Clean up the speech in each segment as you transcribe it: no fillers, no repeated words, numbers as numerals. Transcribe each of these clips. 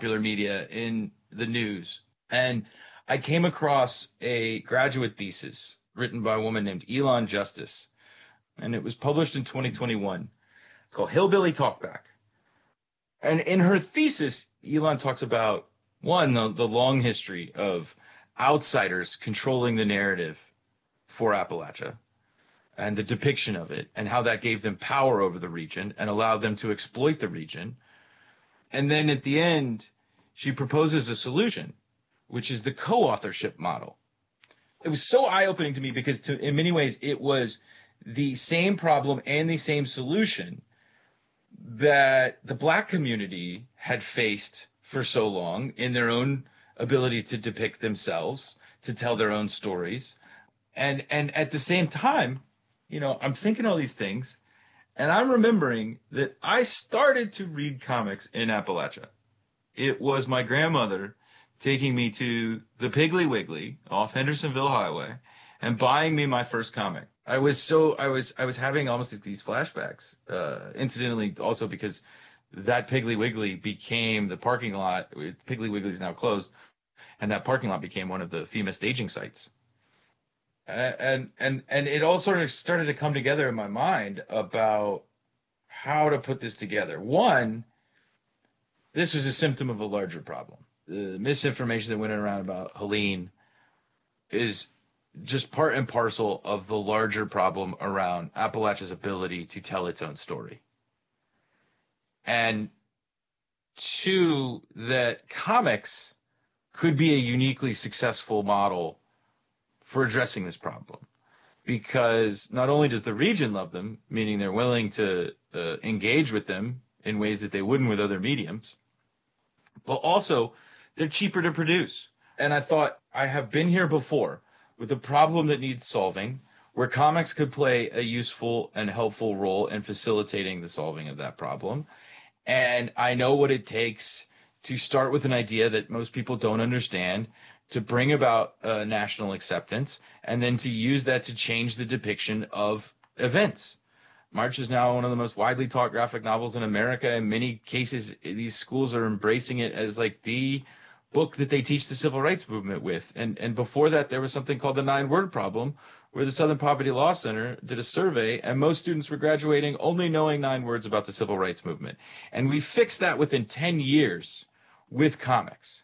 popular media, in the news. And I came across a graduate thesis written by a woman named Elon Justice, and it was published in 2021. It's called Hillbilly Talkback. And in her thesis, Elon talks about, one, the long history of outsiders controlling the narrative for Appalachia and the depiction of it, and how that gave them power over the region and allowed them to exploit the region. And then at the end, she proposes a solution, which is the co-authorship model. It was so eye-opening to me because in many ways it was the same problem and the same solution that the Black community had faced for so long in their own ability to depict themselves, to tell their own stories. And at the same time, I'm thinking all these things, and I'm remembering that I started to read comics in Appalachia. It was my grandmother taking me to the Piggly Wiggly off Hendersonville Highway and buying me my first comic. I was having almost these flashbacks, incidentally, also because that Piggly Wiggly became the parking lot. Piggly Wiggly is now closed, and that parking lot became one of the FEMA staging sites. And it all sort of started to come together in my mind about how to put this together. One, this was a symptom of a larger problem. The misinformation that went around about Helene is just part and parcel of the larger problem around Appalachia's ability to tell its own story. And two, that comics could be a uniquely successful model for addressing this problem, because not only does the region love them, meaning they're willing to engage with them in ways that they wouldn't with other mediums, but also they're cheaper to produce. And I thought, I have been here before with a problem that needs solving, where comics could play a useful and helpful role in facilitating the solving of that problem. And I know what it takes to start with an idea that most people don't understand, to bring about national acceptance, and then to use that to change the depiction of events. March is now one of the most widely taught graphic novels in America. In many cases, these schools are embracing it as like the book that they teach the civil rights movement with. And before that, there was something called the 9-word problem, where the Southern Poverty Law Center did a survey, and most students were graduating only knowing 9 words about the civil rights movement. And we fixed that within 10 years with comics.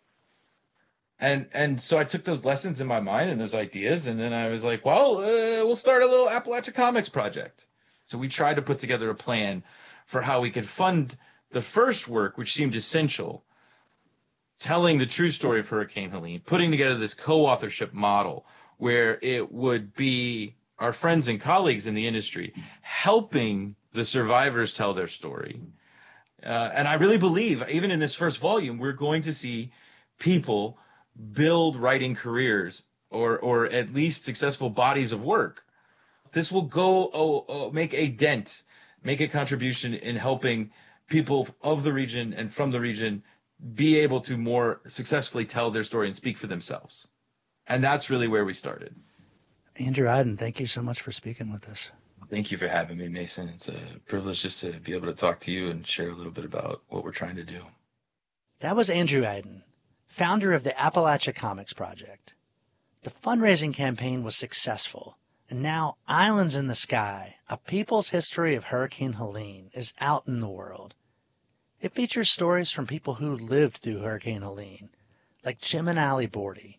And so I took those lessons in my mind and those ideas, and then I was like, well, we'll start a little Appalachia Comics project. So we tried to put together a plan for how we could fund the first work, which seemed essential, telling the true story of Hurricane Helene, putting together this co-authorship model where it would be our friends and colleagues in the industry helping the survivors tell their story. And I really believe, even in this first volume, we're going to see people build writing careers or at least successful bodies of work. This will go make a dent, make a contribution in helping people of the region and from the region be able to more successfully tell their story and speak for themselves. And that's really where we started. Andrew Aydin, thank you so much for speaking with us. Thank you for having me, Mason. It's a privilege just to be able to talk to you and share a little bit about what we're trying to do. That was Andrew Aydin, founder of the Appalachia Comics Project. The fundraising campaign was successful, and now Islands in the Sky, A People's History of Hurricane Helene, is out in the world. It features stories from people who lived through Hurricane Helene, like Jim and Allie Bordy.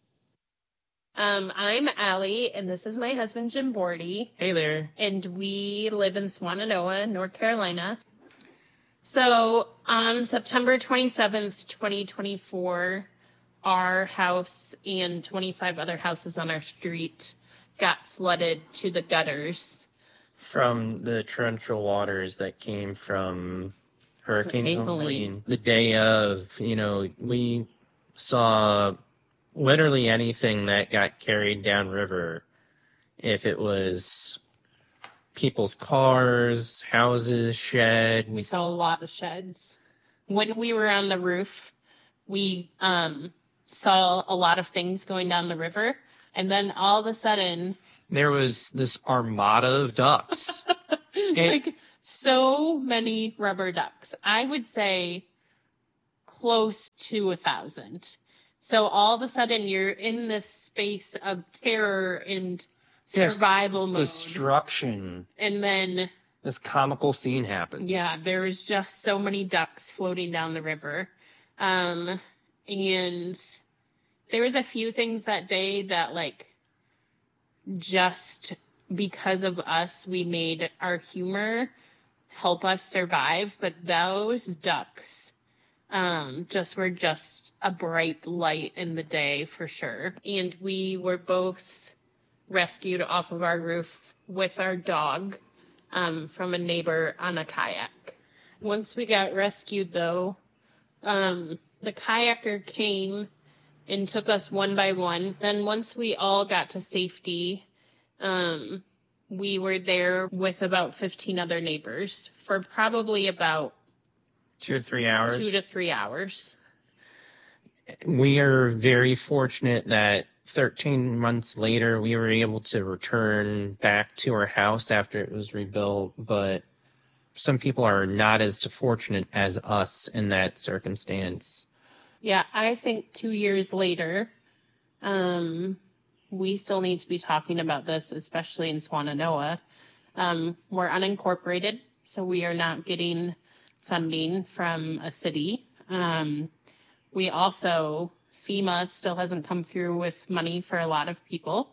I'm Allie, and this is my husband, Jim Bordy. Hey there. And we live in Swannanoa, North Carolina. So on September 27th, 2024, our house and 25 other houses on our street got flooded to the gutters. From the torrential waters that came from Hurricane Helene. The day of, we saw literally anything that got carried downriver. If it was people's cars, houses, sheds. We saw a lot of sheds. When we were on the roof, we saw a lot of things going down the river. And then all of a sudden, there was this armada of ducks. Like so many rubber ducks. I would say close to 1,000. So all of a sudden you're in this space of terror and survival mode. Destruction. And then this comical scene happens. Yeah, there was just so many ducks floating down the river. And there was a few things that day that, like, just because of us, we made our humor help us survive. But those ducks were just a bright light in the day for sure. And we were both rescued off of our roof with our dog from a neighbor on a kayak. Once we got rescued, though, the kayaker came and took us one by one. Then once we all got to safety, we were there with about 15 other neighbors for probably about 2 to 3 hours. 2 to 3 hours. We are very fortunate that 13 months later we were able to return back to our house after it was rebuilt, but some people are not as fortunate as us in that circumstance. Yeah, I think 2 years later, we still need to be talking about this, especially in Swannanoa. We're unincorporated, so we are not getting funding from a city. We also, FEMA still hasn't come through with money for a lot of people.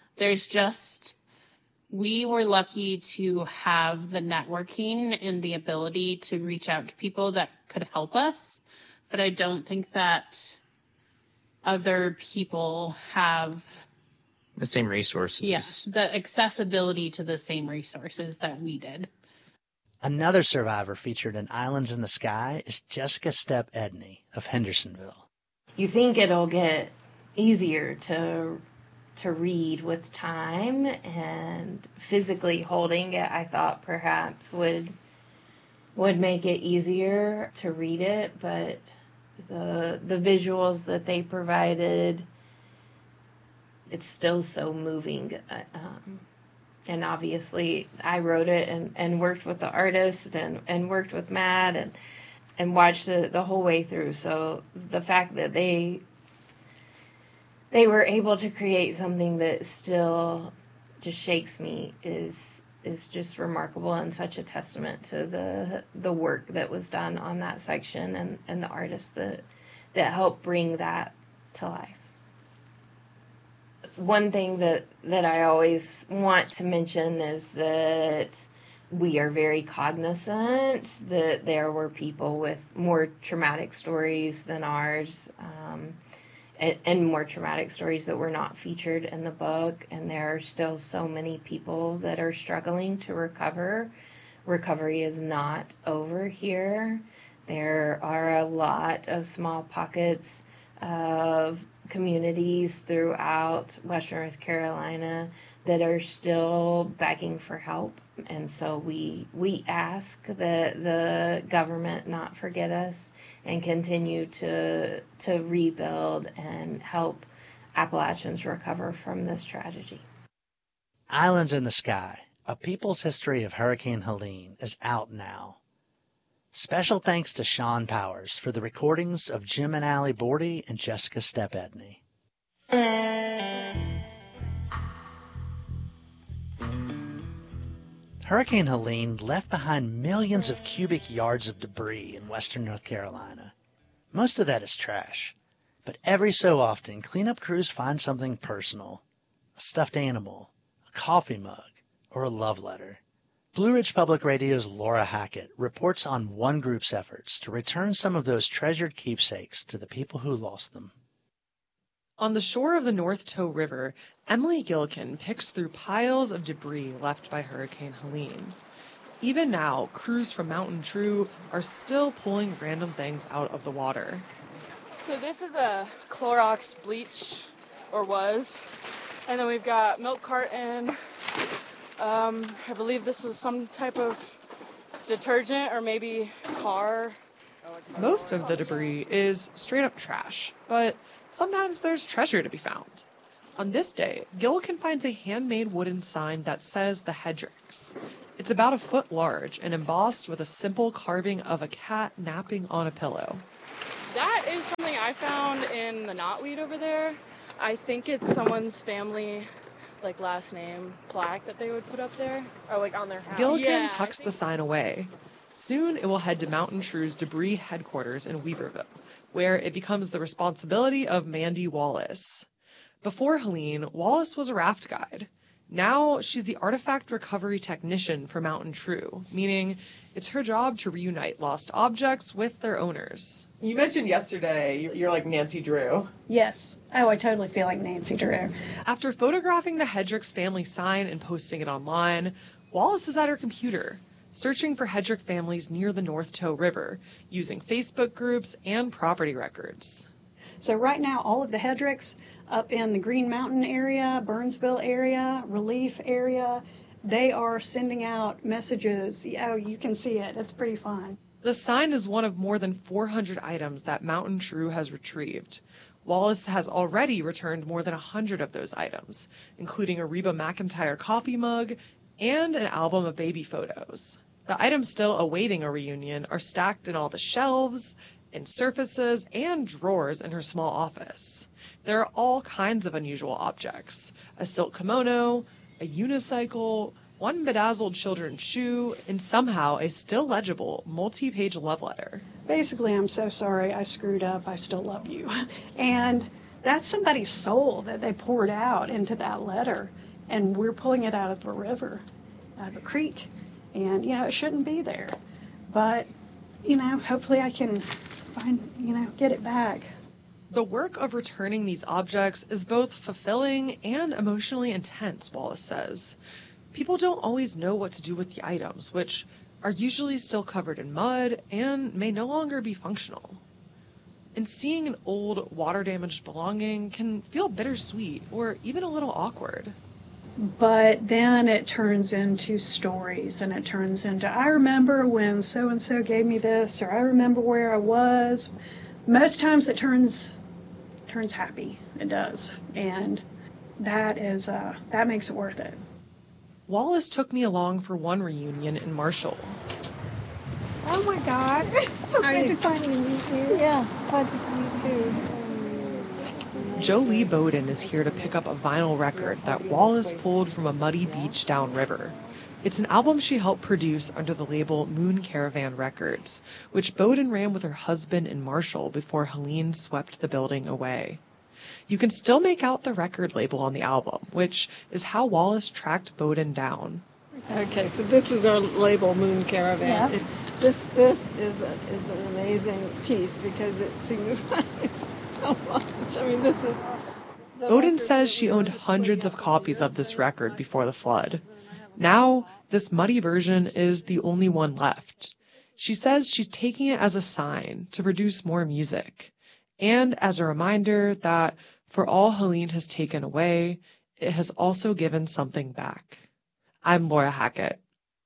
We were lucky to have the networking and the ability to reach out to people that could help us, but I don't think that other people have the same resources. Yes, the accessibility to the same resources that we did. Another survivor featured in Islands in the Sky is Jessica Stepp Edney of Hendersonville. You think it'll get easier to read with time, and physically holding it, I thought perhaps would make it easier to read it, but the visuals that they provided, it's still so moving. And obviously I wrote it and worked with the artist and worked with Matt and watched it the whole way through. So the fact that they were able to create something that still just shakes me is just remarkable, and such a testament to the work that was done on that section and the artists that helped bring that to life. One thing that I always want to mention is that we are very cognizant that there were people with more traumatic stories than ours, and more traumatic stories that were not featured in the book, and there are still so many people that are struggling to recover. Recovery is not over here. There are a lot of small pockets of communities throughout Western North Carolina that are still begging for help, and so we ask that the government not forget us and continue to rebuild and help Appalachians recover from this tragedy. Islands in the Sky, A People's History of Hurricane Helene, is out now. Special thanks to Sean Powers for the recordings of Jim and Allie Bordy and Jessica Stepp Edney. Hurricane Helene left behind millions of cubic yards of debris in western North Carolina. Most of that is trash, but every so often cleanup crews find something personal: a stuffed animal, a coffee mug, or a love letter. Blue Ridge Public Radio's Laura Hackett reports on one group's efforts to return some of those treasured keepsakes to the people who lost them. On the shore of the North Toe River, Emily Gillikin picks through piles of debris left by Hurricane Helene. Even now, crews from Mountain True are still pulling random things out of the water. So this is a Clorox bleach, or was, and then we've got milk carton. I believe this was some type of detergent or maybe car. Most of the debris is straight up trash, but sometimes there's treasure to be found. On this day, Gillikin finds a handmade wooden sign that says the Hedricks. It's about a foot large and embossed with a simple carving of a cat napping on a pillow. That is something I found in the knotweed over there. I think it's someone's family, like, last name plaque that they would put up there. Or like on their house. Gilligan tucks the sign away. Soon it will head to Mountain True's debris headquarters in Weaverville, where it becomes the responsibility of Mandy Wallace. Before Helene, Wallace was a raft guide. Now she's the artifact recovery technician for Mountain True, meaning it's her job to reunite lost objects with their owners. You mentioned yesterday you're like Nancy Drew. Yes. Oh, I totally feel like Nancy Drew. After photographing the Hedricks family sign and posting it online, Wallace is at her computer, searching for Hedrick families near the North Toe River, using Facebook groups and property records. So right now, all of the Hedricks up in the Green Mountain area, Burnsville area, Relief area, they are sending out messages. Oh, you can see it. It's pretty fun. The sign is one of more than 400 items that Mountain True has retrieved. Wallace has already returned more than 100 of those items, including a Reba McEntire coffee mug and an album of baby photos. The items still awaiting a reunion are stacked in all the shelves, in surfaces, and drawers in her small office. There are all kinds of unusual objects: a silk kimono, a unicycle, one bedazzled children's shoe, and somehow a still legible multi-page love letter. Basically, I'm so sorry I screwed up. I still love you. And that's somebody's soul that they poured out into that letter. And we're pulling it out of the river, out of a creek. And, it shouldn't be there. But, hopefully I can get it back. The work of returning these objects is both fulfilling and emotionally intense, Wallace says. People don't always know what to do with the items, which are usually still covered in mud and may no longer be functional. And seeing an old, water-damaged belonging can feel bittersweet or even a little awkward. But then it turns into stories, and it turns into, I remember when so-and-so gave me this, or I remember where I was. Most times it turns happy. It does. And that makes it worth it. Wallace took me along for one reunion in Marshall. Oh my God. It's so good to finally meet you. Yeah, glad to see you too. Jolie Bowden is here to pick up a vinyl record that Wallace pulled from a muddy beach downriver. It's an album she helped produce under the label Moon Caravan Records, which Bowden ran with her husband in Marshall before Helene swept the building away. You can still make out the record label on the album, which is how Wallace tracked Bowden down. Okay, so this is our label, Moon Caravan. Yeah. This is an amazing piece because it signifies so much. I mean, this is... Bowden says she owned hundreds of copies of this record before the flood. Now, this muddy version is the only one left. She says she's taking it as a sign to produce more music, and as a reminder that for all Helene has taken away, it has also given something back. I'm Laura Hackett.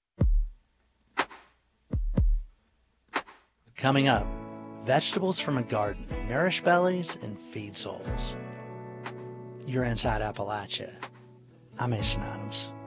Coming up, vegetables from a garden, nourish bellies and feed souls. You're inside Appalachia. I'm Mason Adams.